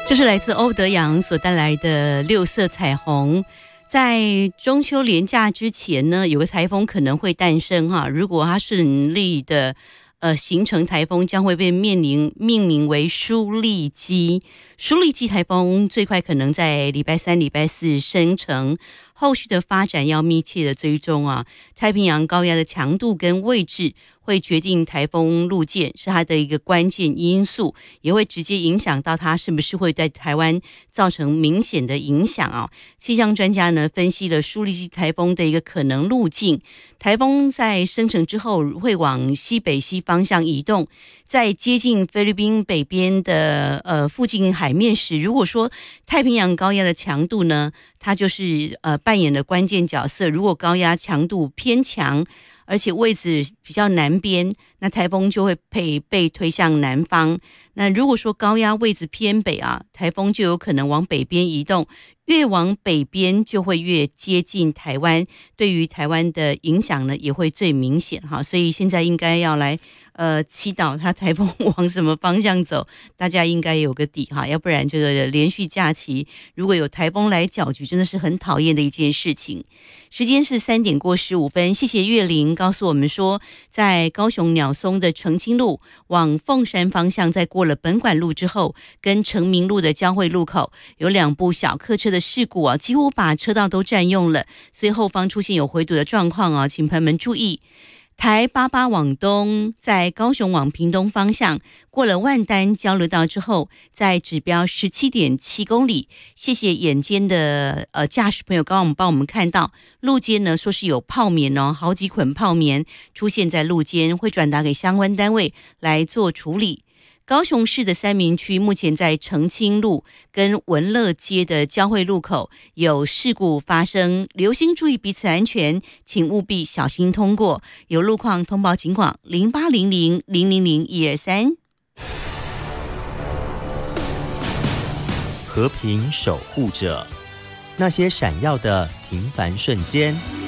这是来自欧德阳所带来的六色彩虹。在中秋连假之前呢，有个台风可能会诞生哈，如果它顺利的形成台风，将会被命名为舒力基。舒力基台风最快可能在礼拜三、礼拜四生成，后续的发展要密切的追踪啊。太平洋高压的强度跟位置会决定台风路线，是它的一个关键因素，也会直接影响到它是不是会对台湾造成明显的影响啊。气象专家呢分析了舒力基台风的一个可能路径，台风在生成之后会往西北西方向移动，在接近菲律宾北边的附近海面时，如果说太平洋高压的强度呢，它就是扮演了关键角色。如果高压强度偏强，而且位置比较南边，那台风就会被推向南方。那如果说高压位置偏北啊，台风就有可能往北边移动，越往北边就会越接近台湾，对于台湾的影响呢也会最明显哈。所以现在应该要来祈祷它台风往什么方向走，大家应该有个底哈，要不然这个连续假期如果有台风来搅局，真的是很讨厌的一件事情。时间是3:15，谢谢月玲告诉我们说，在高雄鸟松的澄清路往凤山方向，在过了本馆路之后，跟成明路的交汇路口有2部小客车的事故啊，几乎把车道都占用了，所以后方出现有回堵的状况啊，请朋友们注意。台88往东，在高雄往屏东方向，过了万丹交流道之后，在指标17.7公里。谢谢眼尖的驾驶朋友，刚刚帮我们看到路肩呢，说是有泡棉哦，好几捆泡棉出现在路肩，会转达给相关单位来做处理。高雄市的三民区目前在澄清路跟文乐街的交汇路口有事故发生，留心注意彼此安全，请务必小心通过。有路况通报警广0800000123。 和平守护者，那些闪耀的平凡瞬间